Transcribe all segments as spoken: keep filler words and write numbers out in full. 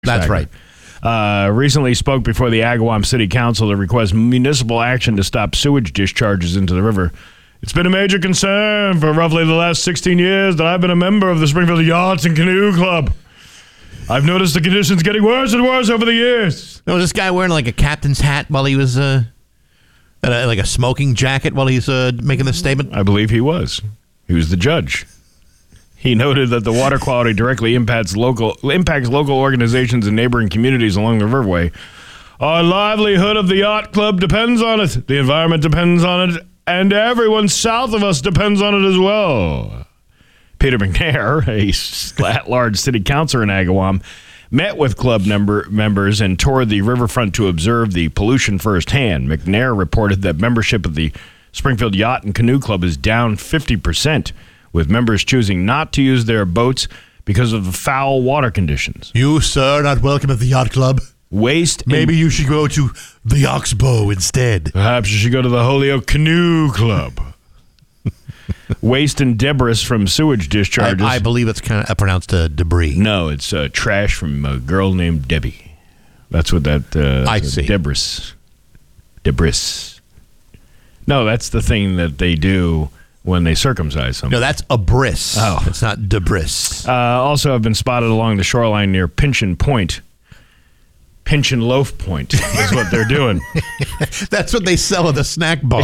That's right. Uh, recently spoke before the Agawam City Council to request municipal action to stop sewage discharges into the river. It's been a major concern for roughly the last sixteen years that I've been a member of the Springfield Yachts and Canoe Club. I've noticed the conditions getting worse and worse over the years. Was this guy wearing like a captain's hat while he was, uh, uh, like a smoking jacket while he's uh, making this statement? I believe he was. He was the judge. He noted that the water quality directly impacts local impacts local organizations and neighboring communities along the riverway. Our livelihood of the yacht club depends on it. The environment depends on it. And everyone south of us depends on it as well. Peter McNair, a at-large city councilor in Agawam, met with club member members and toured the riverfront to observe the pollution firsthand. McNair reported that membership of the Springfield Yacht and Canoe Club is down fifty percent, with members choosing not to use their boats because of the foul water conditions. You, sir, are not welcome at the yacht club. Waste. Maybe you should go to the Oxbow instead. Perhaps you should go to the Holyoke Canoe Club. Waste and debris from sewage discharges. I, I believe it's kind of pronounced uh, debris. No, it's uh, trash from a girl named Debbie. That's what that. Uh, I see. Debris. Debris. No, that's the thing that they do when they circumcise someone. No, that's a bris. Oh, it's not debris. Uh, also, have been spotted along the shoreline near Pinchin Point. Pinch and Loaf Point is what they're doing. That's what they sell at the snack bar.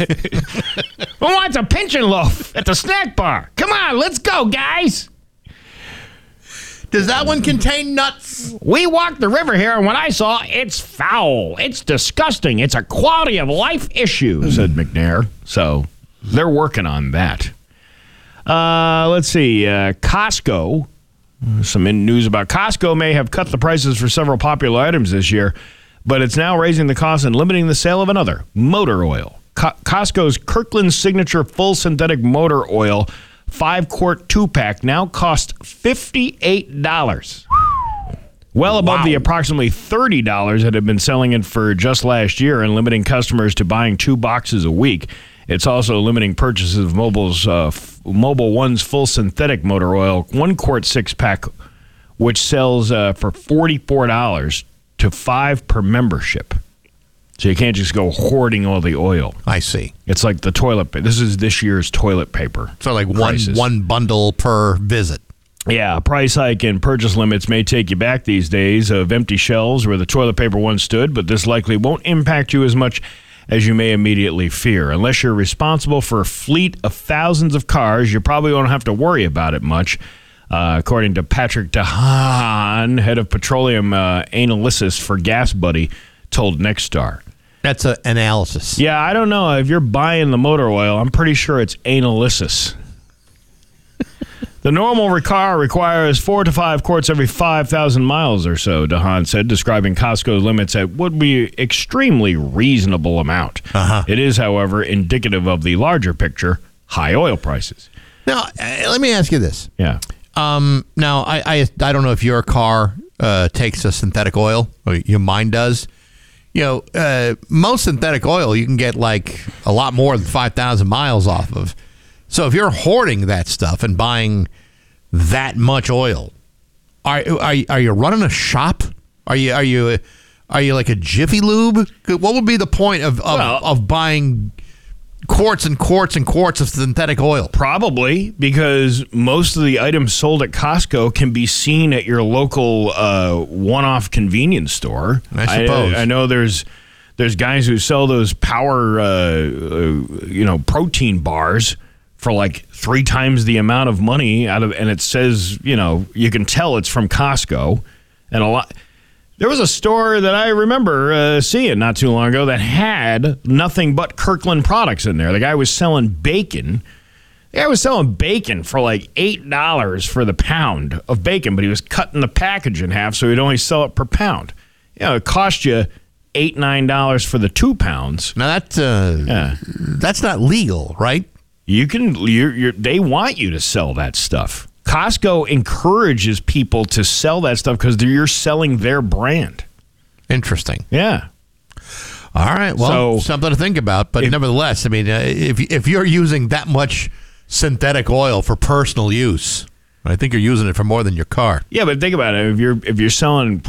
Who wants a pinch and loaf at the snack bar? Come on, let's go, guys. Does that one contain nuts? We walked the river here, and what I saw, it's foul. It's disgusting. It's a quality of life issue, said McNair. So they're working on that. Uh, let's see. Uh, Costco. Some news about Costco may have cut the prices for several popular items this year, but it's now raising the cost and limiting the sale of another, motor oil. Co- Costco's Kirkland Signature Full Synthetic Motor Oil five-quart two-pack now costs fifty-eight dollars. Well above wow. the approximately thirty dollars that had been selling it for just last year and limiting customers to buying two boxes a week. It's also limiting purchases of Mobil's uh, f- Mobil One's full synthetic motor oil, one quart six pack, which sells uh, for forty-four dollars to five per membership. So you can't just go hoarding all the oil. I see. It's like the toilet. This is this year's toilet paper. So like one one bundle per visit. Yeah, a price hike and purchase limits may take you back these days of empty shelves where the toilet paper once stood, but this likely won't impact you as much as you may immediately fear. Unless you're responsible for a fleet of thousands of cars, you probably won't have to worry about it much, uh, according to Patrick DeHaan, head of petroleum uh, analysis for GasBuddy, told Nexstar. That's an analysis. Yeah, I don't know. If you're buying the motor oil, I'm pretty sure it's analysis. The normal car requires four to five quarts every five thousand miles or so, DeHaan said, describing Costco's limits at what would be extremely reasonable amount. Uh-huh. It is, however, indicative of the larger picture, high oil prices. Now, uh, let me ask you this. Yeah. Um, now, I, I I don't know if your car uh, takes a synthetic oil, or your mine does. You know, uh, most synthetic oil you can get like a lot more than five thousand miles off of. So if you're hoarding that stuff and buying that much oil, are are are you running a shop? Are you are you are you like a Jiffy Lube? What would be the point of of, well, of buying quarts and quarts and quarts of synthetic oil? Probably because most of the items sold at Costco can be seen at your local uh, one-off convenience store. I suppose. I, I know there's there's guys who sell those power uh, uh, you know protein bars for like three times the amount of money out of, and it says, you know, you can tell it's from Costco, and a lot. There was a store that I remember uh, seeing not too long ago that had nothing but Kirkland products in there. The guy was selling bacon. The guy was selling bacon for like eight dollars for the pound of bacon, but he was cutting the package in half so he'd only sell it per pound. You know, it cost you eight, nine dollars for the two pounds. Now that's uh, yeah. that's not legal, right? You can. You're, you're, they want you to sell that stuff. Costco encourages people to sell that stuff because you're selling their brand. Interesting. Yeah. All right. Well, so, something to think about. But if, nevertheless, I mean, uh, if if you're using that much synthetic oil for personal use, I think you're using it for more than your car. Yeah, but think about it. If you're if you're selling